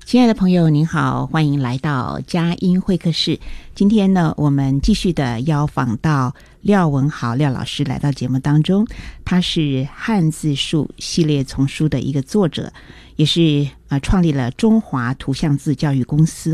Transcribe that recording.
亲爱的朋友您好，欢迎来到佳音会客室。今天呢，我们继续的邀访到廖文豪廖老师来到节目当中。他是汉字树系列丛书的一个作者，也是创立了中华图像字教育公司